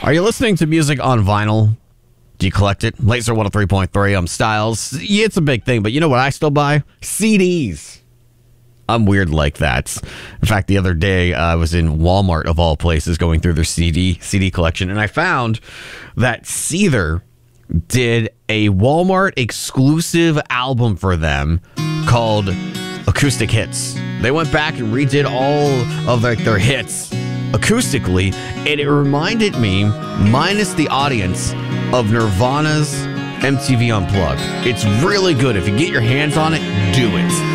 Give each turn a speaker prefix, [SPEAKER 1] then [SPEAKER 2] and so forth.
[SPEAKER 1] Are you listening to music on vinyl? Do you collect it? Laser 103.3, I'm Styles. Yeah, it's a big thing, but you know what I still buy? CDs. I'm weird like that. In fact, the other day, I was in Walmart, of all places, going through their CD collection, and I found that Seether did a Walmart exclusive album for them called Acoustic Hits. They went back and redid all of their hits acoustically, and it reminded me, minus the audience, of Nirvana's MTV Unplugged. It's really good. If you get your hands on it, do it.